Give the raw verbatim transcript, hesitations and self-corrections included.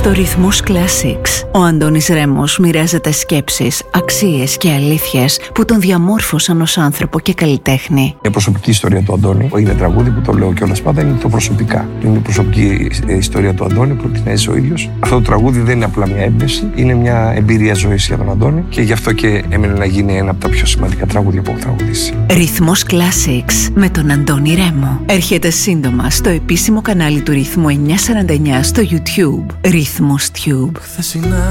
Στο Ρυθμός Classics, ο Αντώνης Ρέμος μοιράζεται σκέψεις, αξίες και αλήθειες που τον διαμόρφωσαν ως άνθρωπο και καλλιτέχνη. Η προσωπική ιστορία του Αντώνη είναι τραγούδι που το λέω κιόλας πάντα, είναι το προσωπικά. Είναι η προσωπική ιστορία του Αντώνη που την έζησε ο ίδιος. Αυτό το τραγούδι δεν είναι απλά μια έμπνευση, είναι μια εμπειρία ζωής για τον Αντώνη και γι' αυτό και έμεινε να γίνει ένα από τα πιο σημαντικά τραγούδια που έχω τραγουδήσει. Ρυθμός Classics με τον Αντώνη Ρέμο. Έρχεται σύντομα στο επίσημο κανάλι του Ρυθμού εννιακόσια σαράντα εννιά στο YouTube. Ρυθμός Tube.